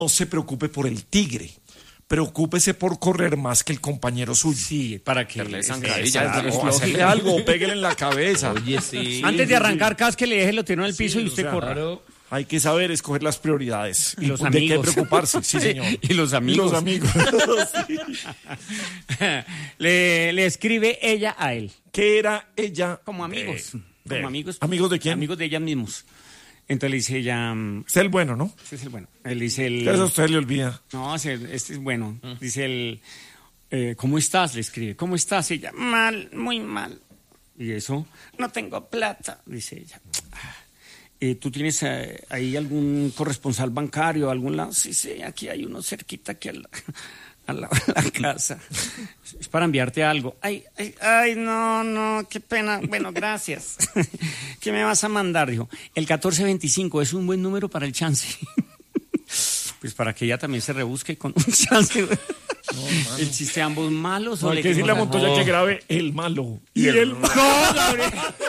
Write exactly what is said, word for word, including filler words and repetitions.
no se preocupe por el tigre. Preocúpese por correr más que el compañero suyo. Sí, para que Darle es- zancadilla, es- claro. es O lógico. hacerle algo, pégale en la cabeza. Oye, sí. Antes de arrancar, cásquele, déjelo tirado en el piso y usted sea, corra. Claro. Hay que saber escoger las prioridades. Y los ¿De qué amigos. preocuparse? Sí, señor. Y los amigos. Y los amigos. Sí. le, le escribe ella a él. ¿Qué era ella? Como amigos. de- como amigos. ¿Amigos de quién? Amigos de ella mismos. Entonces le dice ella, mm, Es el bueno, ¿no? este es el bueno. Él dice el... Eso a usted le olvida. No, este es bueno. Dice el, eh, ¿cómo estás? Le escribe, ¿cómo estás? Y ella, mal, muy mal. Y eso, no tengo plata, dice ella. Eh, ¿Tú tienes eh, ahí algún corresponsal bancario, algún lado? Sí, sí, aquí hay uno cerquita, aquí al, al lado de la casa. Es para enviarte algo. Ay, ay, ay, no, no, qué pena. Bueno, gracias. ¿Qué me vas a mandar? Dijo, el catorce veinticinco es un buen número para el chance. Pues para que ella también se rebusque con un chance. El chiste ambos malos. No, ¿o hay le que decirle a qué cosa? Montoya que grabe el malo. Y, Y el el- No, Gabriel.